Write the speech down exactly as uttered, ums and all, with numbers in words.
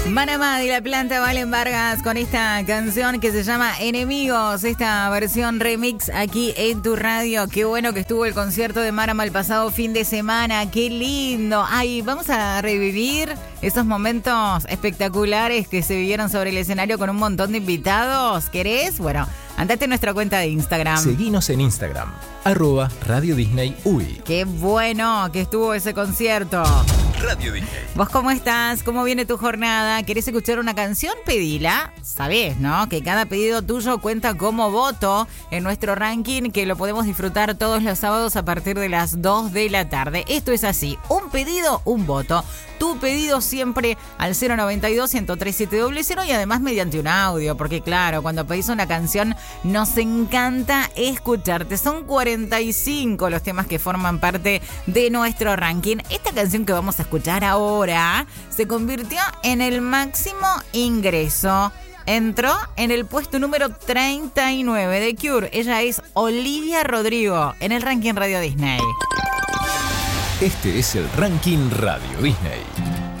Manamá y La Planta Valen Vargas con esta canción que se llama Enemigos, esta versión remix aquí en tu radio. Qué bueno que estuvo el concierto de Marama el pasado fin de semana, qué lindo. Ay, vamos a revivir esos momentos espectaculares que se vivieron sobre el escenario con un montón de invitados. ¿Querés? Bueno, andate en nuestra cuenta de Instagram. Seguinos en Instagram, arroba Radio Disney U I. Qué bueno que estuvo ese concierto. Radio Disney. ¿Vos cómo estás? ¿Cómo viene tu jornada? ¿Querés escuchar una canción? Pedila. Sabés, ¿no? Que cada pedido tuyo cuenta como voto en nuestro ranking, que lo podemos disfrutar todos los sábados a partir de las dos de la tarde. Esto es así. Un pedido, un voto. Tu pedido siempre al cero noventa y dos, ciento tres, siete cero cero y además mediante un audio, porque claro, cuando pedís una canción nos encanta escucharte. Son cuarenta y cinco los temas que forman parte de nuestro ranking. Esta canción que vamos a escuchar ahora se convirtió en el máximo ingreso. Entró en el puesto número treinta y nueve de Cure. Ella es Olivia Rodrigo en el ranking Radio Disney. Este es el ranking Radio Disney.